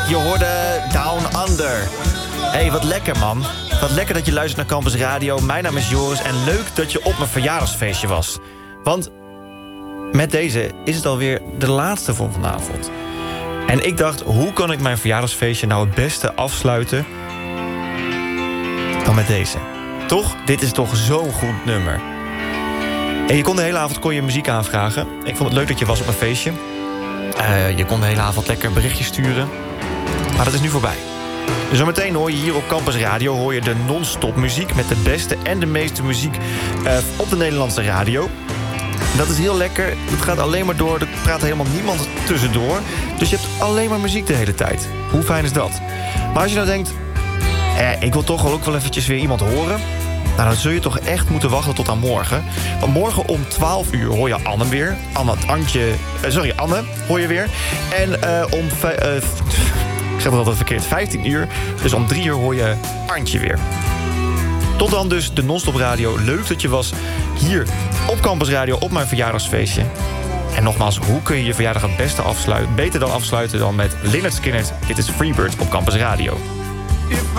Je hoorde Down Under. Hey, wat lekker, man. Wat lekker dat je luistert naar Campus Radio. Mijn naam is Joris en leuk dat je op mijn verjaardagsfeestje was. Want met deze is het alweer de laatste voor vanavond. En ik dacht, hoe kan ik mijn verjaardagsfeestje nou het beste afsluiten dan met deze? Toch? Dit is toch zo'n goed nummer. En je kon de hele avond muziek aanvragen. Ik vond het leuk dat je was op een feestje. Je kon de hele avond lekker berichtjes sturen. Maar dat is nu voorbij. Dus zometeen hoor je hier op Campus Radio hoor je de non-stop muziek met de beste en de meeste muziek op de Nederlandse radio. Dat is heel lekker. Het gaat alleen maar door. Er praat helemaal niemand tussendoor. Dus je hebt alleen maar muziek de hele tijd. Hoe fijn is dat? Maar als je nou denkt, ik wil toch ook wel eventjes weer iemand horen. Nou, dan zul je toch echt moeten wachten tot aan morgen. Want morgen om 12 uur hoor je Anne weer. Anne hoor je weer. En ik zeg het altijd verkeerd, 15 uur. Dus om 3 uur hoor je Antje weer. Tot dan dus de non-stop radio. Leuk dat je was hier op Campus Radio op mijn verjaardagsfeestje. En nogmaals, hoe kun je je verjaardag het beste afsluiten? Beter dan afsluiten dan met Lynyrd Skynyrd. Dit is Freebird op Campus Radio.